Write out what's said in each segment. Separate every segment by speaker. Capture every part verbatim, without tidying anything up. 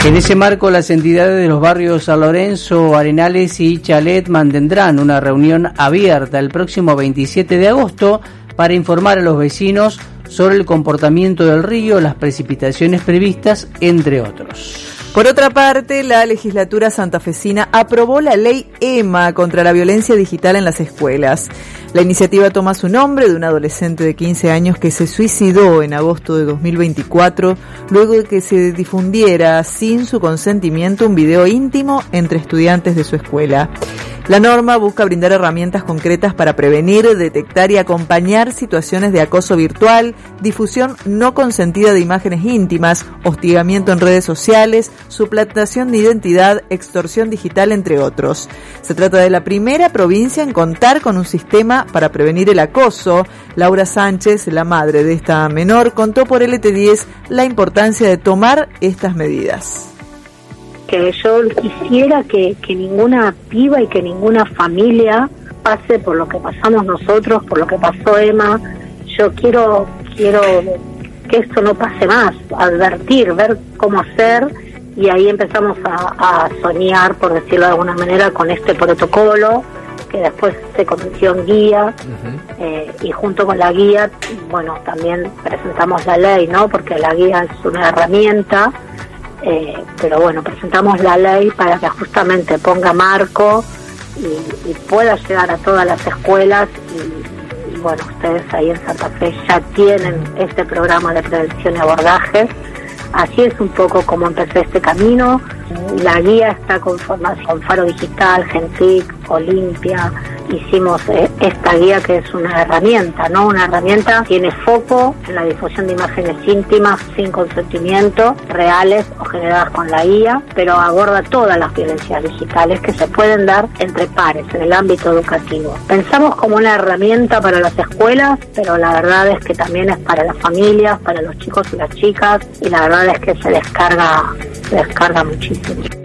Speaker 1: En ese marco, las entidades de los barrios San Lorenzo, Arenales y Chalet mantendrán una reunión abierta el próximo veintisiete de agosto para informar a los vecinos sobre el comportamiento del río, las precipitaciones previstas, entre otros.
Speaker 2: Por otra parte, la legislatura santafesina aprobó la ley E M A contra la violencia digital en las escuelas. La iniciativa toma su nombre de un adolescente de quince años que se suicidó en agosto de dos mil veinticuatro luego de que se difundiera sin su consentimiento un video íntimo entre estudiantes de su escuela. La norma busca brindar herramientas concretas para prevenir, detectar y acompañar situaciones de acoso virtual, difusión no consentida de imágenes íntimas, hostigamiento en redes sociales, suplantación de identidad, extorsión digital, entre otros. Se trata de la primera provincia en contar con un sistema para prevenir el acoso. Laura Sánchez, la madre de esta menor, contó por L T diez la importancia de tomar estas medidas.
Speaker 3: Que yo quisiera que, que ninguna piba y que ninguna familia pase por lo que pasamos nosotros, por lo que pasó Emma. Yo quiero quiero que esto no pase más, advertir, ver cómo hacer, y ahí empezamos a, a soñar, por decirlo de alguna manera, con este protocolo que después se convirtió en guía. Uh-huh. eh, y junto con la guía, bueno, también presentamos la ley, ¿no? Porque la guía es una herramienta. Eh, pero bueno, presentamos la ley para que justamente ponga marco y, y pueda llegar a todas las escuelas y, y bueno, ustedes ahí en Santa Fe ya tienen este programa de prevención y abordaje. Así es un poco como empecé este camino. La guía está conformada con Faro Digital, Gentic, Olimpia. Hicimos eh, esta guía, que es una herramienta, ¿no? Una herramienta que tiene foco en la difusión de imágenes íntimas sin consentimiento, reales o generadas con la I A, pero aborda todas las violencias digitales que se pueden dar entre pares en el ámbito educativo. Pensamos como una herramienta para las escuelas, pero la verdad es que también es para las familias, para los chicos y las chicas, y la verdad es que se descarga, se descarga muchísimo.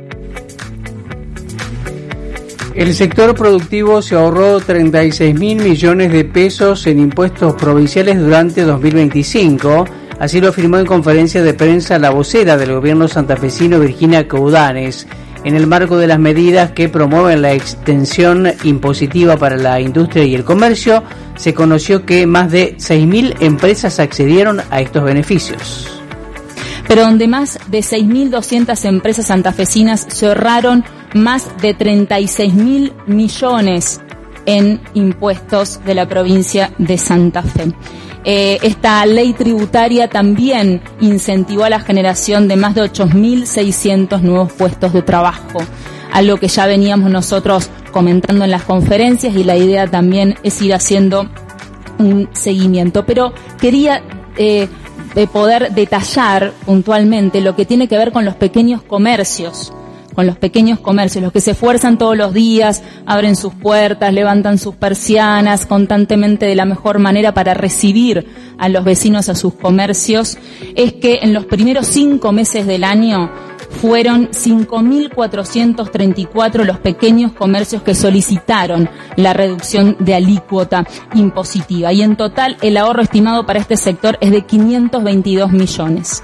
Speaker 1: El sector productivo se ahorró treinta y seis mil millones de pesos en impuestos provinciales durante dos mil veinticinco, así lo afirmó en conferencia de prensa la vocera del gobierno santafesino, Virginia Coudanes. En el marco de las medidas que promueven la extensión impositiva para la industria y el comercio, se conoció que más de seis mil empresas accedieron a estos beneficios.
Speaker 4: Pero donde más de seis mil doscientas empresas santafesinas se ahorraron más de treinta y seis mil millones en impuestos de la provincia de Santa Fe. Eh, esta ley tributaria también incentivó a la generación de más de ocho mil seiscientos nuevos puestos de trabajo, algo que ya veníamos nosotros comentando en las conferencias, y la idea también es ir haciendo un seguimiento. Pero quería eh, de poder detallar puntualmente lo que tiene que ver con los pequeños comercios, con los pequeños comercios, los que se esfuerzan todos los días, abren sus puertas, levantan sus persianas constantemente de la mejor manera para recibir a los vecinos a sus comercios. Es que en los primeros cinco meses del año fueron cinco mil cuatrocientos treinta y cuatro los pequeños comercios que solicitaron la reducción de alícuota impositiva, y en total el ahorro estimado para este sector es de quinientos veintidós millones.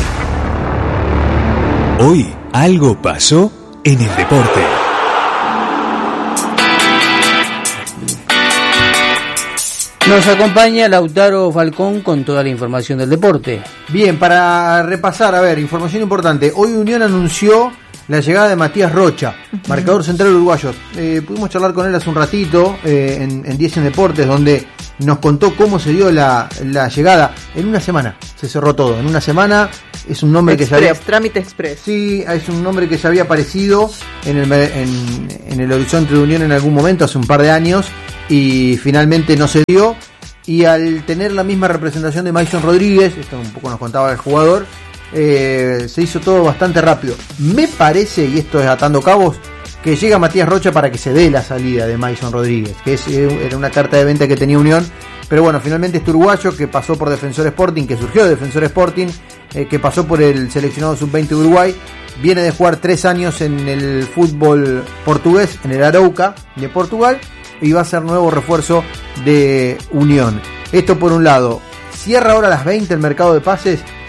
Speaker 5: Hoy algo pasó en el deporte.
Speaker 1: Nos acompaña Lautaro Falcón con toda la información del deporte.
Speaker 6: Bien, para repasar, a ver, información importante. Hoy Unión anunció la llegada de Matías Rocha, marcador central uruguayo. Eh, pudimos charlar con él hace un ratito eh, en, en diez en Deportes, donde nos contó cómo se dio la, la llegada. En una semana se cerró todo, en una semana. Es un nombre
Speaker 2: Express,
Speaker 6: que ya había...
Speaker 2: Trámite Express.
Speaker 6: Sí, es un nombre que ya había aparecido en el, en, en el horizonte de Unión en algún momento, hace un par de años, y finalmente no se dio. Y al tener la misma representación de Mason Rodríguez, esto un poco nos contaba el jugador, eh, se hizo todo bastante rápido. Me parece, y esto es atando cabos, que llega Matías Rocha para que se dé la salida de Mason Rodríguez, que es, era una carta de venta que tenía Unión. Pero bueno, finalmente este uruguayo que pasó por Defensor Sporting, que surgió de Defensor Sporting, eh, que pasó por el seleccionado sub veinte de Uruguay, viene de jugar tres años en el fútbol portugués, en el Arauca de Portugal, y va a ser nuevo refuerzo de Unión. Esto por un lado. Cierra ahora a las veinte el mercado de pases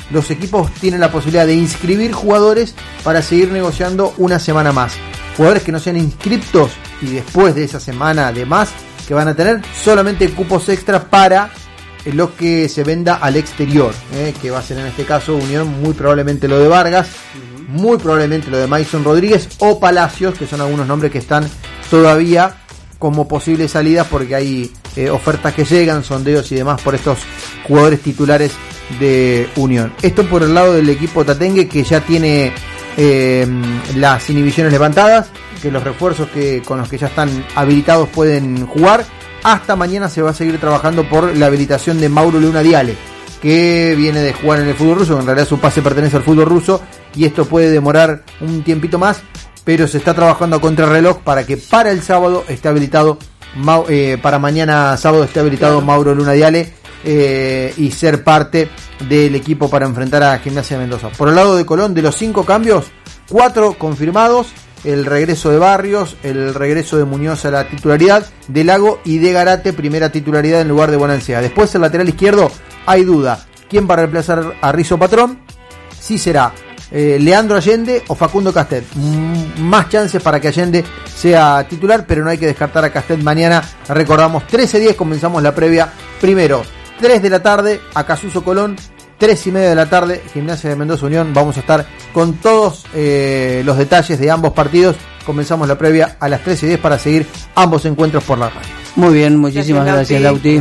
Speaker 6: los equipos tienen la posibilidad de inscribir jugadores para seguir negociando una semana más. Jugadores que no sean inscriptos y después de esa semana de más que van a tener solamente cupos extra para lo que se venda al exterior, eh, que va a ser en este caso Unión, muy probablemente lo de Vargas, uh-huh. muy probablemente lo de Mason Rodríguez o Palacios, que son algunos nombres que están todavía como posibles salidas porque hay eh, ofertas que llegan, sondeos y demás por estos jugadores titulares de Unión. Esto por el lado del equipo tatengue, que ya tiene eh, las inhibiciones levantadas, que los refuerzos que con los que ya están habilitados pueden jugar. Hasta mañana se va a seguir trabajando por la habilitación de Mauro Luna Diale, que viene de jugar en el fútbol ruso, en realidad su pase pertenece al fútbol ruso, y esto puede demorar un tiempito más, pero se está trabajando a contrarreloj para que para el sábado esté habilitado, eh, para mañana sábado esté habilitado claro. Mauro Luna Diale, eh, y ser parte del equipo para enfrentar a Gimnasia de Mendoza. Por el lado de Colón, de los cinco cambios, cuatro confirmados: el regreso de Barrios, el regreso de Muñoz a la titularidad, de Lago y de Garate, primera titularidad en lugar de Bonancea. Después el lateral izquierdo, hay duda. ¿Quién va a reemplazar a Rizo Patrón? Sí será eh, Leandro Allende o Facundo Castet. Mm, más chances para que Allende sea titular, pero no hay que descartar a Castet mañana. Recordamos, trece diez comenzamos la previa. Primero, tres de la tarde, Acasuso Colón. tres y media de la tarde, Gimnasia de Mendoza Unión. Vamos a estar con todos eh, los detalles de ambos partidos. Comenzamos la previa a las tres y diez para seguir ambos encuentros por la radio.
Speaker 1: Muy bien, muchísimas gracias, Lauti.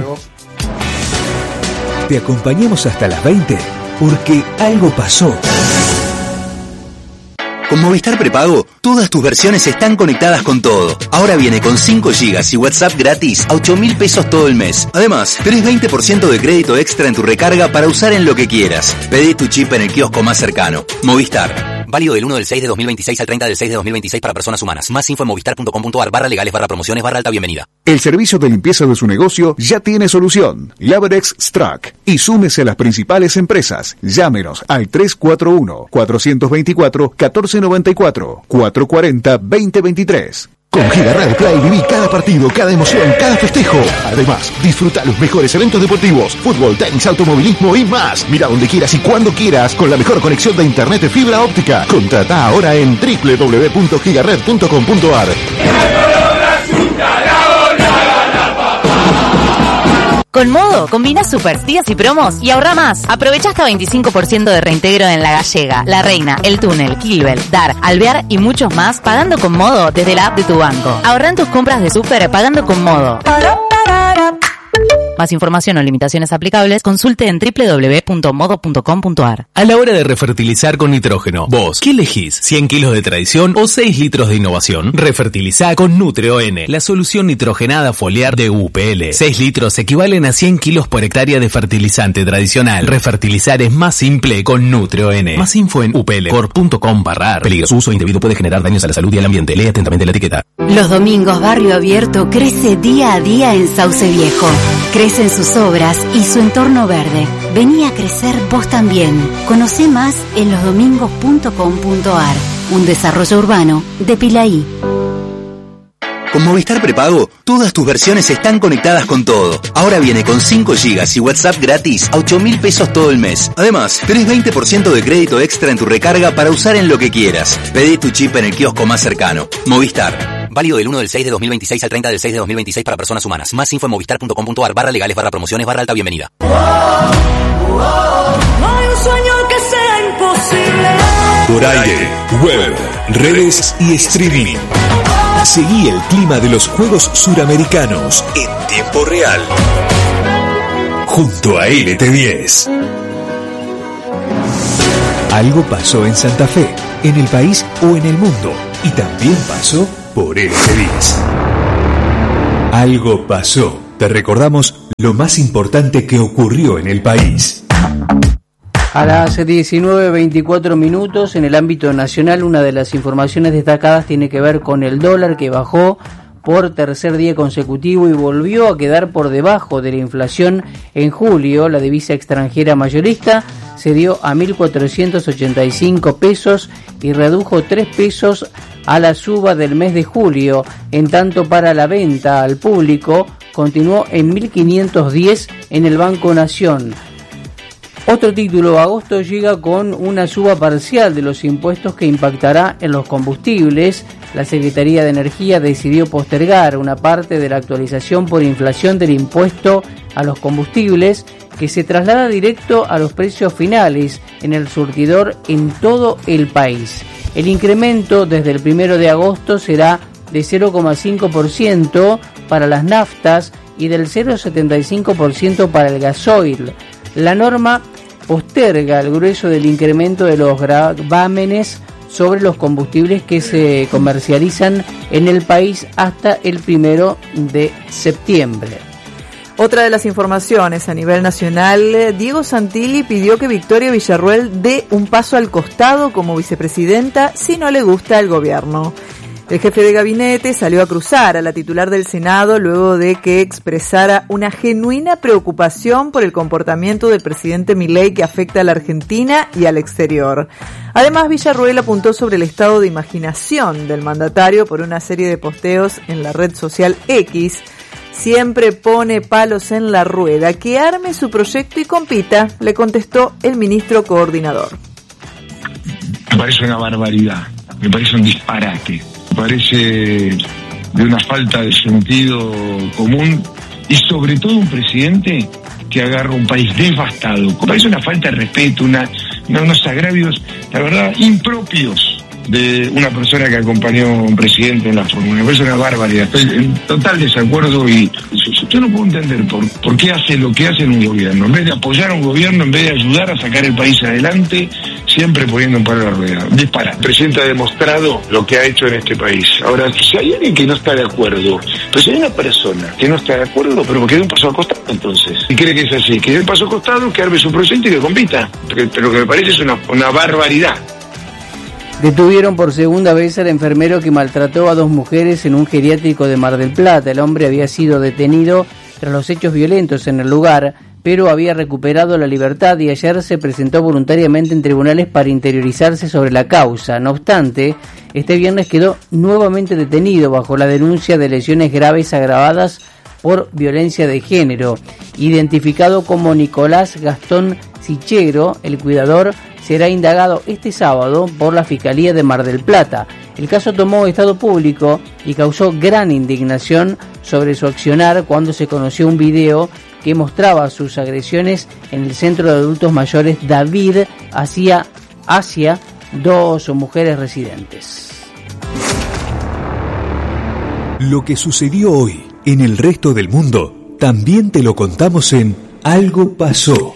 Speaker 5: Te acompañamos hasta las veinte porque algo pasó.
Speaker 7: Con Movistar Prepago, todas tus versiones están conectadas con todo. Ahora viene con cinco gigas y WhatsApp gratis a ocho mil pesos todo el mes. Además, tenés veinte por ciento de crédito extra en tu recarga para usar en lo que quieras. Pedí tu chip en el kiosco más cercano. Movistar. Válido del uno del seis de dos mil veintiséis al treinta del seis de dos mil veintiséis para personas humanas. Más info en movistar.com.ar barra legales barra promociones barra alta bienvenida.
Speaker 8: El servicio de limpieza de su negocio ya tiene solución. Laberex Strack. Y súmese a las principales empresas. Llámenos al tres cuatro uno, cuatro dos cuatro, uno cuatro nueve cuatro, cuatro cuatro cero, dos cero dos tres.
Speaker 9: Con Giga Radio Play viví cada partido, cada emoción, cada festejo. Además, disfruta los mejores eventos deportivos, fútbol, tenis, automovilismo y más. Mira donde quieras y cuando quieras con la mejor conexión de internet de fibra óptica. Contrata ahora en doble u doble u doble u punto gigared punto com punto a r.
Speaker 10: Con Modo, combina super días y promos y ahorra más. Aprovecha hasta veinticinco por ciento de reintegro en La Gallega, La Reina, El Túnel, Kilbel, Dar, Alvear y muchos más pagando con Modo desde la app de tu banco. Ahorra en tus compras de súper pagando con Modo. Más información o limitaciones aplicables, consulte en doble u doble u doble u punto modo punto com punto a r.
Speaker 11: A la hora de refertilizar con nitrógeno, vos, ¿qué elegís? ¿cien kilos de tradición o seis litros de innovación? Refertilizá con Nutreo N, la solución nitrogenada foliar de U P L. seis litros equivalen a cien kilos por hectárea de fertilizante tradicional. Refertilizar es más simple con Nutreo N. Más info en u p l corp punto com barra a r. Peligro, su uso indebido puede generar daños a la salud y al ambiente. Lee atentamente la etiqueta.
Speaker 12: Los domingos Barrio Abierto crece día a día en Sauce Viejo. Crecen sus obras y su entorno verde. Vení a crecer vos también. Conocé más en los domingos punto com punto a r. Un desarrollo urbano de Pilaí.
Speaker 7: Con Movistar Prepago, todas tus versiones están conectadas con todo. Ahora viene con cinco gigas y WhatsApp gratis a ocho mil pesos todo el mes. Además, tenés veinte por ciento de crédito extra en tu recarga para usar en lo que quieras. Pedí tu chip en el kiosco más cercano. Movistar. Válido del uno del seis de dos mil veintiséis al treinta del seis de dos mil veintiséis para personas humanas. Más info en movistar punto com punto a r barra legales barra promociones barra alta bienvenida.
Speaker 13: No hay un sueño que sea imposible.
Speaker 5: Por aire, web, redes y streaming. Seguí el clima de los Juegos Suramericanos en tiempo real. Junto a L T diez. Algo pasó en Santa Fe, en el país o en el mundo. Y también pasó por L T diez. Algo pasó. Te recordamos lo más importante que ocurrió en el país.
Speaker 1: A las diecinueve veinticuatro minutos, en el ámbito nacional, una de las informaciones destacadas tiene que ver con el dólar, que bajó por tercer día consecutivo y volvió a quedar por debajo de la inflación en julio. La divisa extranjera mayorista se dio a mil cuatrocientos ochenta y cinco pesos y redujo tres pesos a la suba del mes de julio. En tanto, para la venta al público continuó en mil quinientos diez en el Banco Nación. Otro título, agosto llega con una suba parcial de los impuestos que impactará en los combustibles. La Secretaría de Energía decidió postergar una parte de la actualización por inflación del impuesto a los combustibles, que se traslada directo a los precios finales en el surtidor en todo el país. El incremento desde el primero de agosto será de cero coma cinco por ciento para las naftas y del cero coma setenta y cinco por ciento para el gasoil. La norma posterga el grueso del incremento de los gravámenes sobre los combustibles que se comercializan en el país hasta el primero de septiembre.
Speaker 2: Otra de las informaciones a nivel nacional, Diego Santilli pidió que Victoria Villarruel dé un paso al costado como vicepresidenta si no le gusta el gobierno. El jefe de gabinete salió a cruzar a la titular del Senado luego de que expresara una genuina preocupación por el comportamiento del presidente Milei que afecta a la Argentina y al exterior. Además, Villarruel apuntó sobre el estado de imaginación del mandatario por una serie de posteos en la red social X. Siempre pone palos en la rueda. Que arme su proyecto y compita, le contestó el ministro coordinador.
Speaker 14: Me parece una barbaridad, me parece un disparate. Parece de una falta de sentido común y sobre todo un presidente que agarra un país devastado. Me parece una falta de respeto, una, unos agravios, la verdad, impropios de una persona que acompañó a un presidente en la fórmula. Me parece una barbaridad. Estoy en total desacuerdo y yo no puedo entender por, por qué hace lo que hace en un gobierno. En vez de apoyar a un gobierno, en vez de ayudar a sacar el país adelante, siempre poniendo un palo a la rueda. Dispara. El presidente ha demostrado lo que ha hecho en este país. Ahora, si hay alguien que no está de acuerdo, pues si hay una persona que no está de acuerdo, pero que dé un paso al costado entonces. Si cree que es así, que dé un paso al costado, que arme su proyecto y que compita. Pero lo que me parece es una, una barbaridad.
Speaker 1: Detuvieron por segunda vez al enfermero que maltrató a dos mujeres en un geriátrico de Mar del Plata. El hombre había sido detenido tras los hechos violentos en el lugar, pero había recuperado la libertad y ayer se presentó voluntariamente en tribunales para interiorizarse sobre la causa. No obstante, este viernes quedó nuevamente detenido bajo la denuncia de lesiones graves agravadas por violencia de género. Identificado como Nicolás Gastón Sichero, el cuidador será indagado este sábado por la Fiscalía de Mar del Plata. El caso tomó estado público y causó gran indignación sobre su accionar cuando se conoció un video que mostraba sus agresiones en el centro de adultos mayores David hacia, hacia dos mujeres residentes.
Speaker 5: Lo que sucedió hoy en el resto del mundo también te lo contamos en Algo Pasó.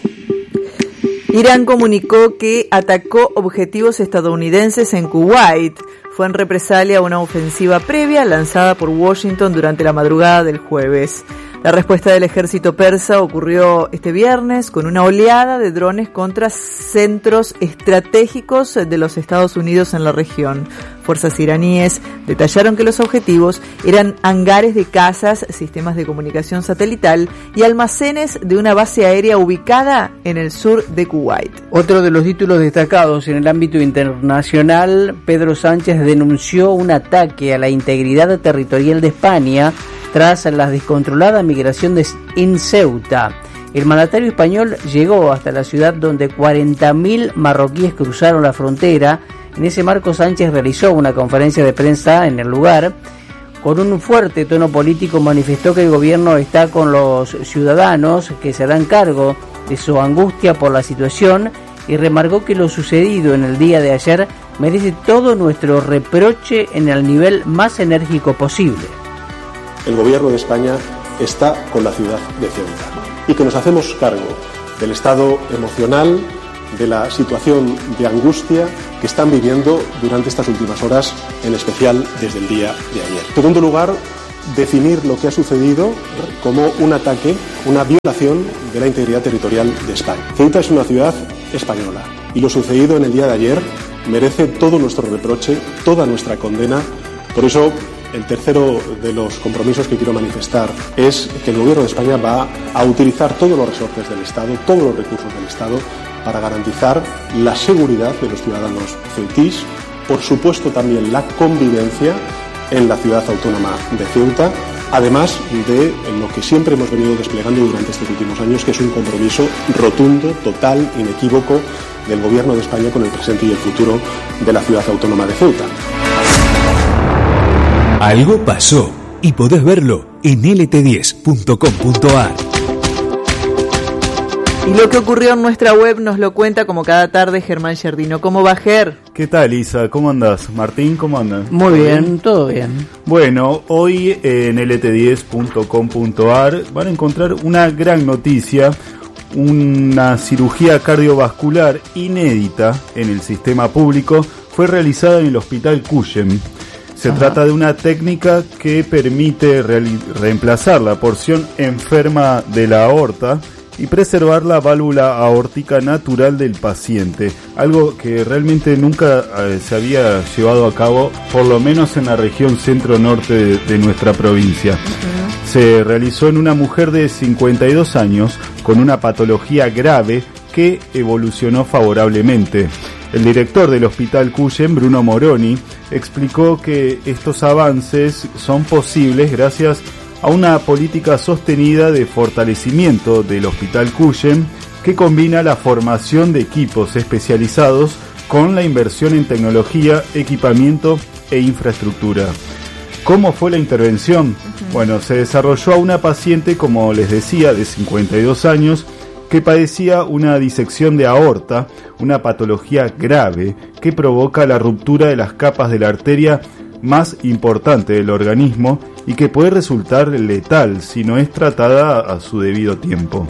Speaker 2: Irán comunicó que atacó objetivos estadounidenses en Kuwait. Fue en represalia a una ofensiva previa lanzada por Washington durante la madrugada del jueves. La respuesta del ejército persa ocurrió este viernes con una oleada de drones contra centros estratégicos de los Estados Unidos en la región. Fuerzas iraníes detallaron que los objetivos eran hangares de casas, sistemas de comunicación satelital y almacenes de una base aérea ubicada en el sur de Kuwait.
Speaker 1: Otro de los títulos destacados en el ámbito internacional, Pedro Sánchez denunció un ataque a la integridad territorial de España tras la descontrolada migración de, en Ceuta. El mandatario español llegó hasta la ciudad donde cuarenta mil marroquíes cruzaron la frontera. En ese marco, Sánchez realizó una conferencia de prensa en el lugar. Con un fuerte tono político manifestó que el gobierno está con los ciudadanos que se harán cargo de su angustia por la situación y remarcó que lo sucedido en el día de ayer merece todo nuestro reproche en el nivel más enérgico posible.
Speaker 15: El gobierno de España está con la ciudad de Ceuta y que nos hacemos cargo del estado emocional, de la situación de angustia que están viviendo durante estas últimas horas, en especial desde el día de ayer. En segundo lugar, definir lo que ha sucedido como un ataque, una violación de la integridad territorial de España. Ceuta es una ciudad española y lo sucedido en el día de ayer merece todo nuestro reproche, toda nuestra condena. Por eso, el tercero de los compromisos que quiero manifestar es que el Gobierno de España va a utilizar todos los resortes del Estado, todos los recursos del Estado, para garantizar la seguridad de los ciudadanos ceutís, por supuesto también la convivencia en la ciudad autónoma de Ceuta además de lo que siempre hemos venido desplegando durante estos últimos años, que es un compromiso rotundo, total, inequívoco del Gobierno de España con el presente y el futuro de la ciudad autónoma de Ceuta.
Speaker 5: Algo pasó y podés verlo en L T diez punto com punto a r.
Speaker 2: Y lo que ocurrió en nuestra web nos lo cuenta como cada tarde Germán Giardino. ¿Cómo va, Ger?
Speaker 16: ¿Qué tal, Isa? ¿Cómo andás? Martín, ¿cómo andas?
Speaker 1: Muy bien, todo bien.
Speaker 16: Bueno, hoy en L T diez punto com punto a r van a encontrar una gran noticia, una cirugía cardiovascular inédita en el sistema público. Fue realizada en el Hospital Cuyem. Se Ajá. trata de una técnica que permite reali- reemplazar la porción enferma de la aorta y preservar la válvula aórtica natural del paciente, algo que realmente nunca eh, se había llevado a cabo, por lo menos en la región centro-norte de, de nuestra provincia. Uh-huh. Se realizó en una mujer de cincuenta y dos años con una patología grave que evolucionó favorablemente. El director del Hospital Cuyem, Bruno Moroni, explicó que estos avances son posibles gracias a una política sostenida de fortalecimiento del Hospital Cuyem que combina la formación de equipos especializados con la inversión en tecnología, equipamiento e infraestructura. ¿Cómo fue la intervención? Uh-huh. Bueno, se desarrolló a una paciente, como les decía, de cincuenta y dos años, que padecía una disección de aorta, una patología grave que provoca la ruptura de las capas de la arteria más importante del organismo y que puede resultar letal si no es tratada a su debido tiempo.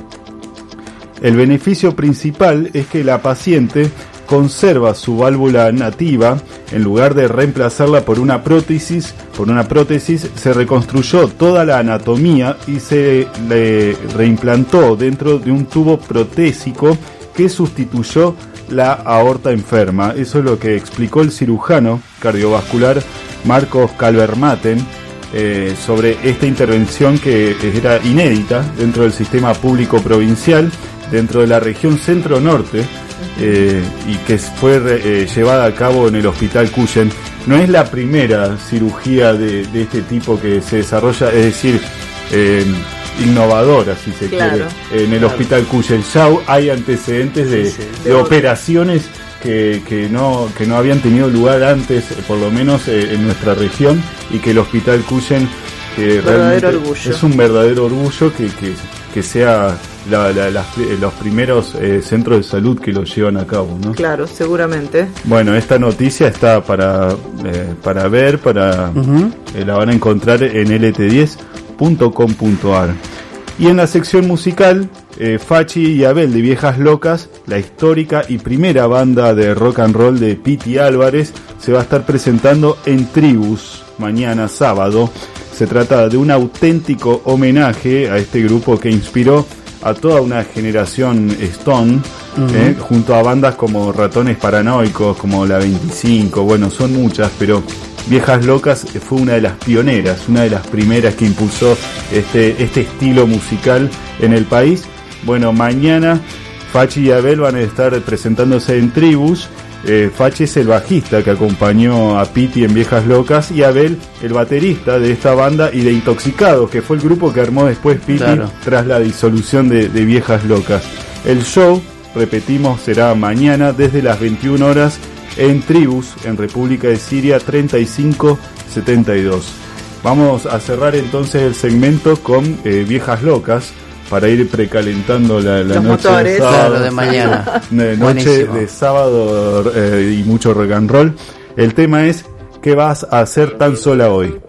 Speaker 16: El beneficio principal es que la paciente conserva su válvula nativa. En lugar de reemplazarla por una prótesis, por una prótesis se reconstruyó toda la anatomía y se le reimplantó dentro de un tubo protésico que sustituyó la aorta enferma. Eso es lo que explicó el cirujano cardiovascular Marcos Calvermaten eh, sobre esta intervención que era inédita dentro del sistema público provincial, dentro de la región centro-norte, eh, y que fue eh, llevada a cabo en el Hospital Cuyem. No es la primera cirugía de, de este tipo que se desarrolla, es decir, eh, innovadora, si se claro, quiere, en el claro. Hospital Cuyem. Ya hay antecedentes de, sí, sí. de operaciones que, que no que no habían tenido lugar antes, por lo menos eh, en nuestra región, y que el Hospital Cuyem eh, realmente orgullo. es un verdadero orgullo que, que, que sea la, la, las, los primeros eh, centros de salud que lo llevan a cabo, ¿no?
Speaker 2: Claro, seguramente.
Speaker 16: Bueno, esta noticia está para eh, para ver, para uh-huh. eh, la van a encontrar en L T diez punto com punto a r. Y en la sección musical, eh, Fachi y Abel de Viejas Locas, la histórica y primera banda de rock and roll de Piti Álvarez, se va a estar presentando en Tribus mañana sábado. Se trata de un auténtico homenaje a este grupo que inspiró a toda una generación Stone, uh-huh. eh, junto a bandas como Ratones Paranoicos, como La veinticinco, bueno, son muchas, pero Viejas Locas fue una de las pioneras, una de las primeras que impulsó este, este estilo musical en el país. Bueno, mañana Fachi y Abel van a estar presentándose en Tribus. Eh, Fachi es el bajista que acompañó a Piti en Viejas Locas, y Abel el baterista de esta banda y de Intoxicados, que fue el grupo que armó después Piti claro. tras la disolución de, de Viejas Locas. El show, repetimos, será mañana desde las veintiuna horas en Tribus, en República de Siria treinta y cinco setenta y dos. Vamos a cerrar entonces el segmento con eh, Viejas Locas, para ir precalentando la, la noche motores. de sábado,
Speaker 1: claro, de mañana.
Speaker 16: De noche de sábado eh, y mucho rock and roll. El tema es: ¿qué vas a hacer tan sola hoy?